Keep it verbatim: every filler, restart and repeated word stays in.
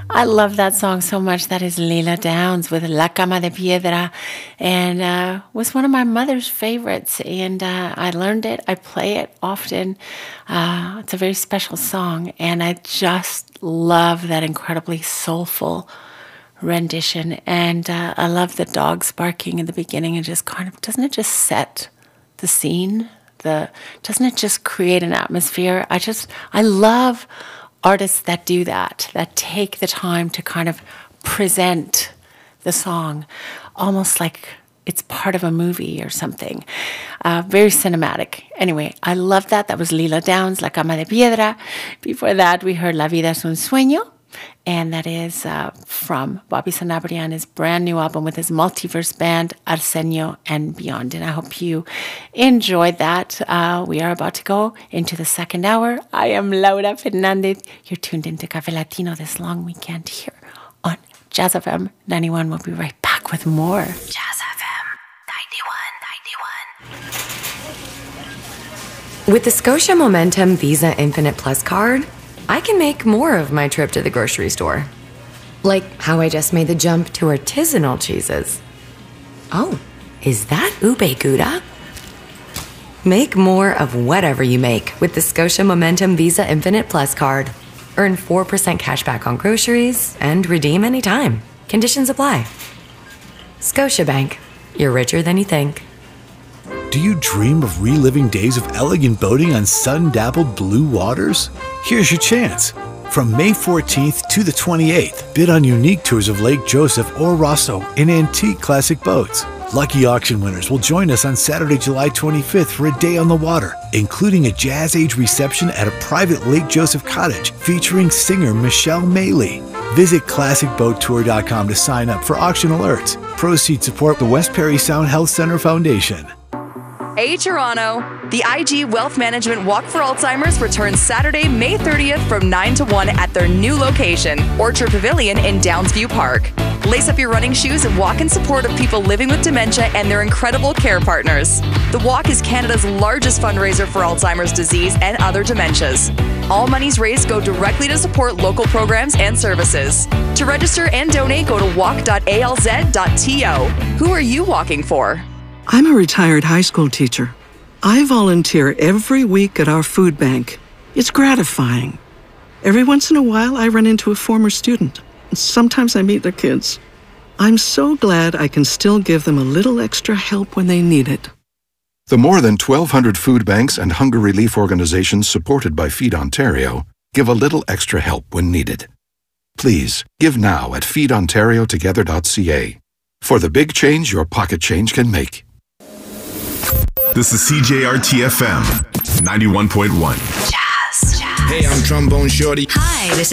I love that song so much. That is Lila Downs with La Cama de Piedra, and uh, was one of my mother's favorites. And uh, I learned it. I play it often. Uh, it's a very special song, and I just love that incredibly soulful rendition. And uh, I love the dogs barking in the beginning. And just kind of doesn't it just set the scene? The doesn't it just create an atmosphere? I just I love artists that do that, that take the time to kind of present the song almost like it's part of a movie or something. Uh, very cinematic. Anyway, I love that. That was Lila Downs, La Cama de Piedra. Before that, we heard La Vida es un Sueño, and that is uh, from Bobby Sanabria and his brand new album with his multiverse band, Arsenio and Beyond. And I hope you enjoyed that. Uh, we are about to go into the second hour. I am Laura Fernandez. You're tuned into Café Latino this long weekend here on Jazz F M ninety-one. We'll be right back with more. Jazz F M ninety-one, ninety-one. With the Scotia Momentum Visa Infinite Plus card, I can make more of my trip to the grocery store. Like how I just made the jump to artisanal cheeses. Oh, is that ube gouda? Make more of whatever you make with the Scotia Momentum Visa Infinite Plus card. Earn four percent cash back on groceries and redeem anytime. Conditions apply. Scotiabank. You're richer than you think. Do you dream of reliving days of elegant boating on sun-dappled blue waters? Here's your chance. From May fourteenth to the twenty-eighth, bid on unique tours of Lake Joseph or Rosso in antique classic boats. Lucky auction winners will join us on Saturday, July twenty-fifth for a day on the water, including a Jazz Age reception at a private Lake Joseph cottage featuring singer Michelle Maley. Visit classic boat tour dot com to sign up for auction alerts. Proceeds support the West Perry Sound Health Center Foundation. Hey Toronto! The I G Wealth Management Walk for Alzheimer's returns Saturday, May thirtieth from nine to one at their new location, Orchard Pavilion in Downsview Park. Lace up your running shoes and walk in support of people living with dementia and their incredible care partners. The walk is Canada's largest fundraiser for Alzheimer's disease and other dementias. All monies raised go directly to support local programs and services. To register and donate, go to walk dot a l z dot t o. Who are you walking for? I'm a retired high school teacher. I volunteer every week at our food bank. It's gratifying. Every once in a while, I run into a former student. Sometimes I meet their kids. I'm so glad I can still give them a little extra help when they need it. The more than twelve hundred food banks and hunger relief organizations supported by Feed Ontario give a little extra help when needed. Please, give now at feed ontario together dot c a for the big change your pocket change can make. This is C J R T F M ninety-one point one. Jazz. Jazz. Hey, I'm Trombone Shorty. Hi, this is